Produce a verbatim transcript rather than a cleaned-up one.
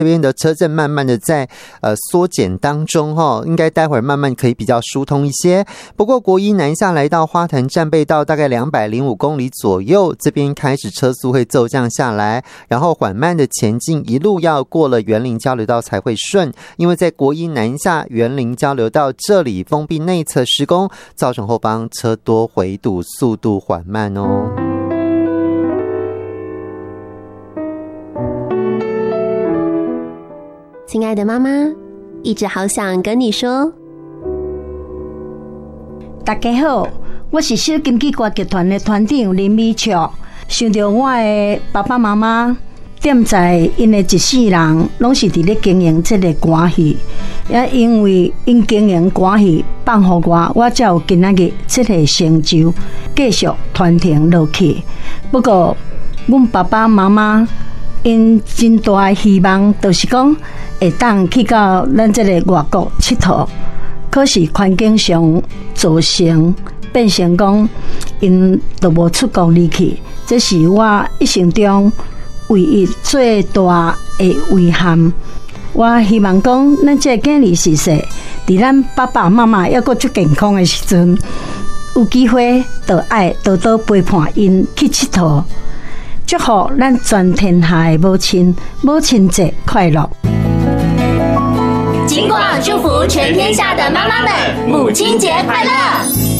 这边的车阵慢慢的在呃缩减当中哈，应该待会儿慢慢可以比较疏通一些。不过国一南下来到花坛战备道大概两百零五公里左右，这边开始车速会骤降下来，然后缓慢的前进，一路要过了园林交流道才会顺，因为在国一南下园林交流道这里封闭内侧施工，造成后方车多回堵，速度缓慢哦。 亲爱的妈妈，一直好想跟你说， 大家好，我是小金鸡歌剧团的团长林美雀。想到我的爸爸妈妈踮在因的一世人拢是伫咧经营这个歌戏，也因为因经营歌戏放互我，我才有今仔日这个成就，继续传承落去。不过，阮爸爸妈妈因真大的希望，就是讲会当去到咱这个外国佚佗，可是环境上造成变成讲因都无出国离去，这是我一生中唯一最大的遗憾。我希望讲咱这个囝儿时势，伫咱爸爸妈妈还阁足健康的时阵，有机会就爱多多陪伴因去佚佗。祝福咱全天下的母亲母亲节快乐！ 金广祝福全天下的妈妈们，母亲节快乐！